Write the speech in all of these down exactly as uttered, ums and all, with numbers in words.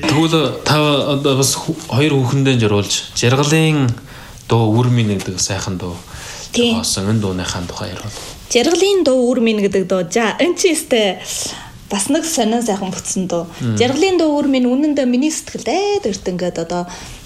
Тэгвэл та одоо бас хоёр хүүхэндээ зориулж жаргалын дуу үр минь гэдэг сайхан дуу хоосон энэ дууныхаа тухай ярил. Жаргалын дуу үр минь гэдэг дуу. За энэ чи өстэй бас нэг сонин сайхан бүтсэн дуу. Жаргалын дуу үр минь үнэндээ миний сэтгэлд эрт ингээд одоо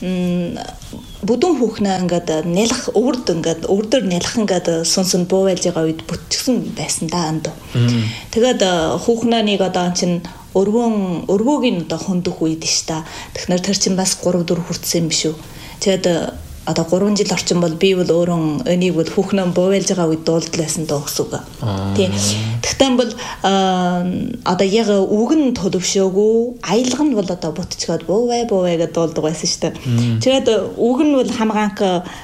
бүдүүн хүүхнээ ингээд нялх өвөрд ингээд өвдөр нялх ингээд сүнсэн буувайлж байгаа үед бүтчихсэн байсан да энэ дуу. Тэгээд хүүхнээ нэг одоо чинь өргөн өргөөгийн одоо хөндөх үед ш та. Тэгэхээр тэр чинь бас гурав дөрөв хүрсэн юм биш үү. Тэгээд одоо гурван жил орчин бол би бол өөрөө энийг бол хүүхнээ буувайлж байгаа үед дуулдлаасан дуу гэсэн үг. Тий. Тэгтэн бол одоо яг үг нь төлөвшөөгүй, аялга нь бол одоо бүтчихээд буувай буувай гэдэг дуулдаг байсан шүү дээ. Тэгээд үг нь бол хамгаанх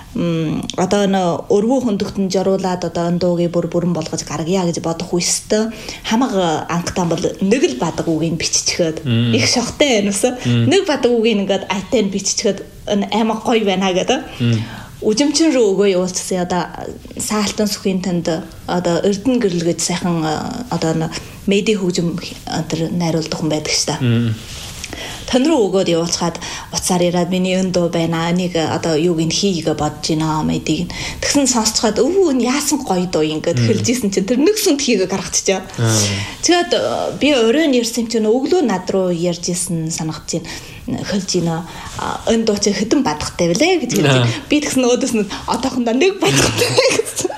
одоо нөө өргөө хөндөгтөн жоруулаад одоо энэ дуугийн бүр бүрэн болгож гаргая гэж бодох үстэй хамаг анхтаа бол нэг л бадаг үгийг биччихээд их шохтой байна ус. Нэг бадаг үгийг ингээд айтаа биччихээд ама гоё байна гэдэг. Үжимчин рүү өгөө явуулчихсан одоо саалтан сүхийн танд одоо эрдэнэ гэрэл гэж сайхан одоо медиа хөгжим тэр найруулдаг хүн байдаг ш та. Тань руу өгөөд явуулцгаад уцаар ираад миний өн дуу байна. Энийг одоо юуг ин хийгээ бодож байна медиг. Тэгсэн сонсцоход өвөө энэ яасан гоё дуу ингээд хэлжсэн чинь тэр нэг сүнт хийгээ гаргацчаа. Тэгээд би оройн ярьсан чинь өглөө над руу ярьжсэн санагдаж байна. Хэлж байна. Энэ дуу чи хэдэн бадахтай вэлээ гэж хэлж. Би тэгсэн өөдөөс нь одоохондоо нэг бадахтай гэсэн.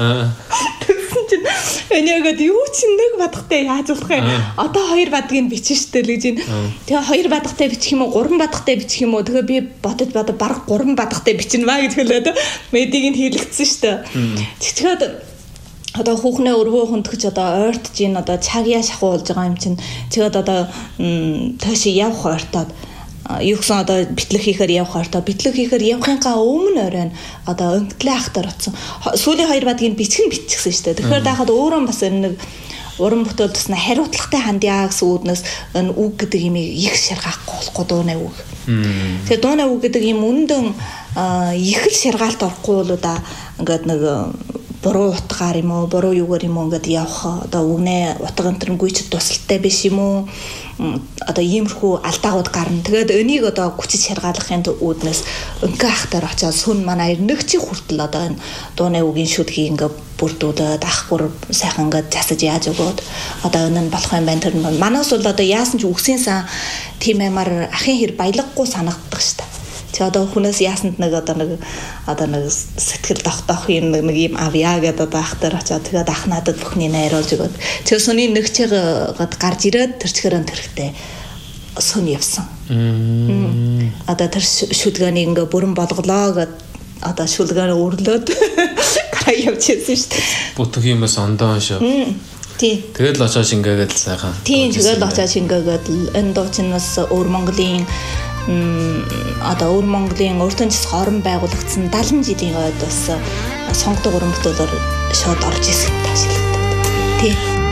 Тэгсэн чинь энийгээд юу ч нэг бадахтай яаж болох юм? Одоо хоёр бадгийг бичин штэ л гэж байна. Тэгээ хоёр бадахтай бичих юм уу, гурван бадахтай бичих юм уу? Тэгээ би бодож бодож бараг гурван бадахтай бичнэ маа гэж хэлээд медийг нь хийлэгдсэн штэ. Тэгчгээд одоо хүүхнээ өргөө хөндгөж одоо ойртож ийн одоо чагьяа шахуулж байгаа юм чинь. Тэгээд одоо тоош явах ойртоод юу гэсэн одоо битлэг хийхээр явах ойртоо битлэг хийхээр явахынхаа өмнө оройн одоо өнгөтлөө ахтар утсан. Сүүлийн хоёр бадгийг бичгэн биччихсэн шүү дээ. Тэгэхээр даахад өөрөө бас нэг уран бүтээл туснаа хариуцлагатай хандъя гэсэн үүднээс энэ үг гэдэг юм их шаргаахгүй болохгүй дуунаа үг. Тэгэхээр дуунаа үг гэдэг юм үнэндээ их л шаргаалт орохгүй бол да ингээд нэг буруу утгаар юм уу буруу юугаар юм уу ингээд явах одоо үгнээ утга ընтрэнгүй ч тусалтай биш юм уу одоо иймэрхүү алдаагууд гарна. Тэгээд энийг одоо хүчиж шаргаалахын үүднээс өнгө ахтар очоод сүн манай нэг чи хүртэл одоо энэ дууны үгийн шүдгийг ингээд бүрдүүлээд ахгүй сайхан ингээд засаж яаж өгөөд одоо энэ нь болох юм байна. Тэр манаас бол одоо яасан ч үгсийн сан тийм амар ахын хэр баялаггүй санагддаг шүү дээ. Тэг одоо хүнээс яасанд нэг одоо нэг одоо нэг сэтгэл тогтоох юм нэг юм авьяа гэдэг одоо ахтар очоод тэгээд ах надад бүхний найруулж өгөөд тэг сүний нэг чигэд гарч ирээд тэр чихэрэн тэрхтээ сүн явсан. Одоо тэр шүлгээнийг ингээ бүрэн болголоо гэд одоо шүлгээр өрлөөд гараа явчихсан шүү дээ. Бүтэх юм бас ондоо шүү. Тий. Тэгэл очоо шингээгээд сайхан. Тий, тэгэл очоо шингээгээд энэ дуу чинь бас өвөр Монголын одоо өвөр Монголын өртөнчс хорон байгуулагдсан дагалан жилийн ойд бас сонгодог уран бүтээлээр шууд орж ирсэн таашилдаг. Тий.